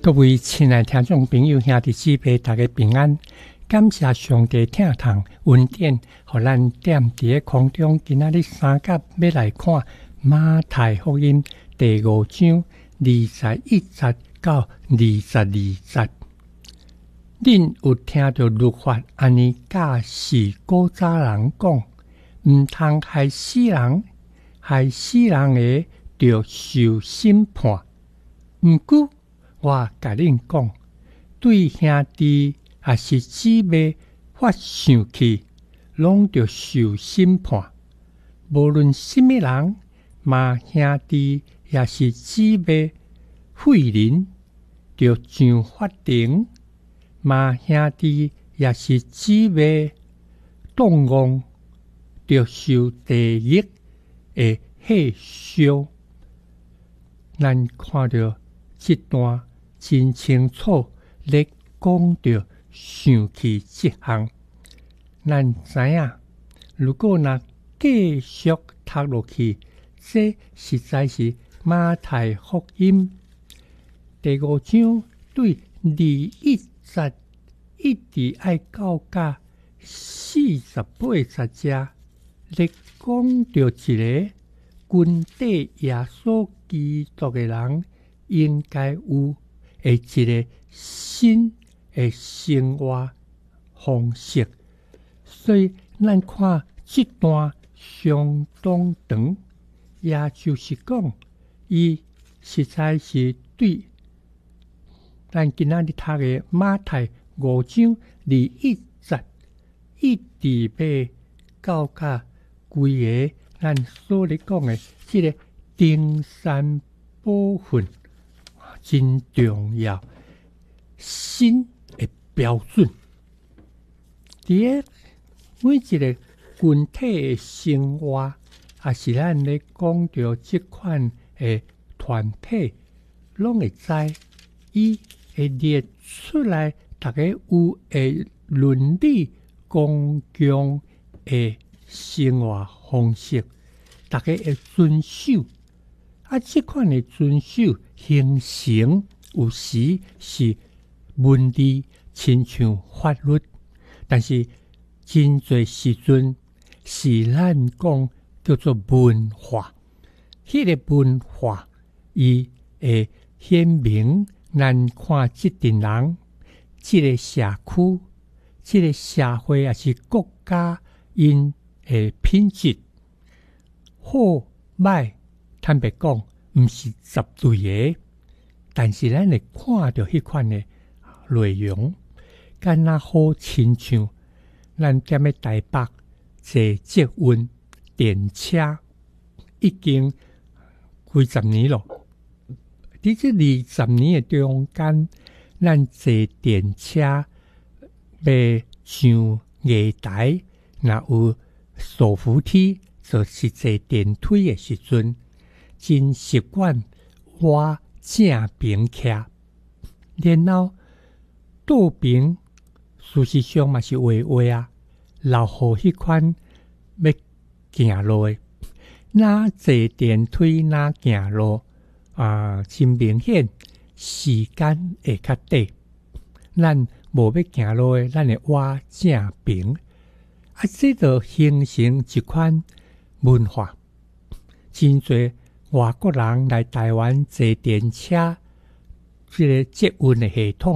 各位亲爱听众朋友、兄弟姊妹，大家平安！感谢上帝疼痛恩典，互咱踮伫咧空中。今仔日三甲要来看马太福音第5章21节到22节。恁有听到律法安尼教示古早人讲，毋通害死人，害死人的就受审判。毋过我甲恁讲，对兄弟也是姊妹发生气，拢着受审判。无论什么人，嘛兄弟也是姊妹废人，着上法庭；嘛兄弟也是姊妹动妄，着受地狱的火烧。咱看到这段真清楚，咧讲着生气这项。咱知影，如果若继续读落去，这实在是马太福音第5章对21节一直爱到甲48节遮，咧讲着一个跟底耶稣基督的人应该有的一个新的生活方式。所以咱看这段相当长，也就是讲，伊实在是对咱今仔日读的马太5章21节一直要到甲规个咱所咧讲的这个登山部分真重要，新的标准。伫每一个群体的生活，也是咱咧讲到这款的团体，拢会知伊会列出来，大家有的伦理公共的生活方式，大家会遵守。这款的遵守形成有时是文字，亲像法律，但是真侪时阵是咱讲叫做文化。迄个文化，伊会显明咱看这群人、这个社区、这个社会，也是国家因的品质好歹。坦白讲，毋是绝对的，但是咱会看到迄款的内容，敢若好亲像咱踮咧台北坐捷运电车已经几十年咯。伫这20年的中间，咱坐电车要上月台，若有手扶梯，就是坐电梯的时阵，真习惯我正边徛，然后倒边事实上嘛是画画啊，留互迄款要行路的，哪坐电梯哪行路真明显时间会较短。咱无要行路的，咱会画正边这就形成一款文化，真侪外国人来台湾坐电车，这个捷运的系统